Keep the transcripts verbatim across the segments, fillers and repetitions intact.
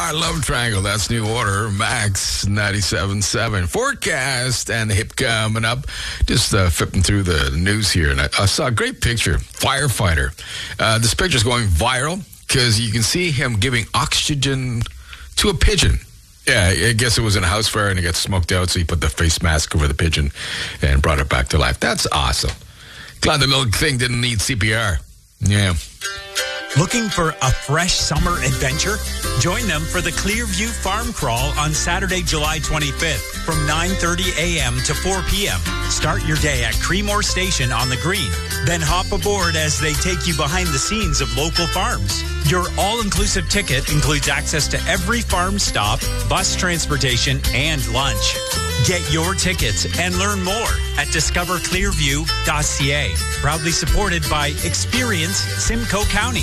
I love Triangle. That's New Order. Max ninety-seven point seven. Forecast and the hip coming up. Just uh, flipping through the news here, and I, I saw a great picture. Firefighter. Uh, this picture's going viral because you can see him giving oxygen to a pigeon. Yeah, I guess it was in a house fire and it got smoked out, so he put the face mask over the pigeon and brought it back to life. That's awesome. Glad the little thing didn't need C P R. Yeah. Looking for a fresh summer adventure? Join them for the Clearview Farm Crawl on Saturday, July twenty-fifth from nine thirty a.m. to four p.m. Start your day at Creemore Station on the Green. Then hop aboard as they take you behind the scenes of local farms. Your all-inclusive ticket includes access to every farm stop, bus transportation, and lunch. Get your tickets and learn more at discover clearview dot c a. Proudly supported by Experience Simcoe County.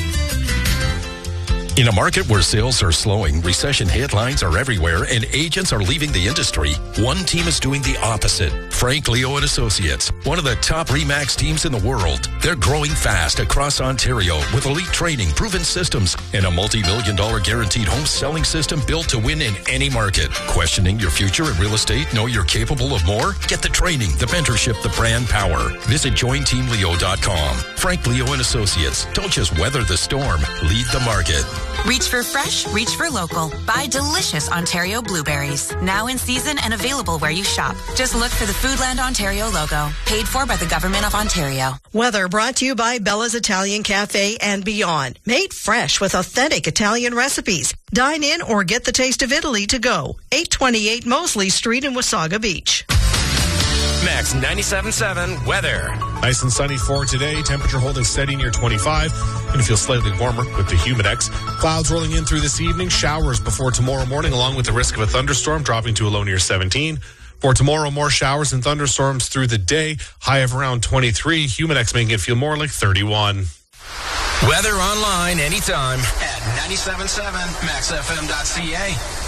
In a market where sales are slowing, recession headlines are everywhere, and agents are leaving the industry, one team is doing the opposite. Frank Leo and Associates, one of the top RE/MAX teams in the world. They're growing fast across Ontario with elite training, proven systems, and a multi-million dollar guaranteed home selling system built to win in any market. Questioning your future in real estate? Know you're capable of more? Get the training, the mentorship, the brand power. Visit join team leo dot com. Frank Leo and Associates. Don't just weather the storm, lead the market. Reach for fresh, reach for local. Buy delicious Ontario blueberries. Now in season and available where you shop. Just look for the Foodland Ontario logo. Paid for by the Government of Ontario. Weather brought to you by Bella's Italian Cafe and Beyond. Made fresh with authentic Italian recipes. Dine in or get the taste of Italy to go. eight twenty-eight Mosley Street in Wasaga Beach. Max ninety-seven point seven weather. Nice and sunny for today. Temperature holding steady near twenty-five. Going to feel slightly warmer with the Humidex. Clouds rolling in through this evening. Showers before tomorrow morning, along with the risk of a thunderstorm, dropping to a low near seventeen. For tomorrow, more showers and thunderstorms through the day. High of around twenty-three. Humidex making it feel more like thirty-one. Weather online anytime at ninety-seven point seven max f m dot c a.